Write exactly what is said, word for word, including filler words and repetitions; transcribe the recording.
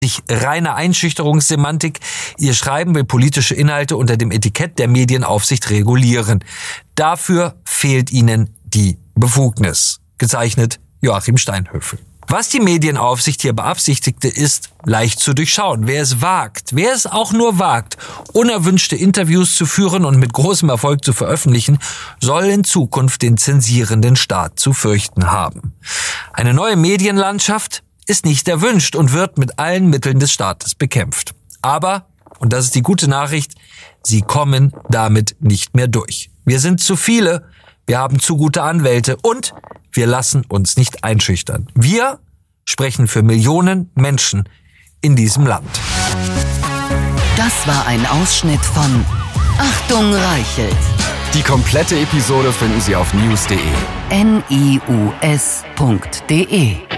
sich reine Einschüchterungssemantik. Ihr Schreiben will politische Inhalte unter dem Etikett der Medienaufsicht regulieren. Dafür fehlt ihnen die Befugnis. Gezeichnet Joachim Steinhöfel. Was die Medienaufsicht hier beabsichtigte, ist leicht zu durchschauen. Wer es wagt, wer es auch nur wagt, unerwünschte Interviews zu führen und mit großem Erfolg zu veröffentlichen, soll in Zukunft den zensierenden Staat zu fürchten haben. Eine neue Medienlandschaft ist nicht erwünscht und wird mit allen Mitteln des Staates bekämpft. Aber, und das ist die gute Nachricht, sie kommen damit nicht mehr durch. Wir sind zu viele, wir haben zu gute Anwälte und wir lassen uns nicht einschüchtern. Wir sprechen für Millionen Menschen in diesem Land. Das war ein Ausschnitt von Achtung Reichelt. Die komplette Episode finden Sie auf news punkt de. N I U S punkt de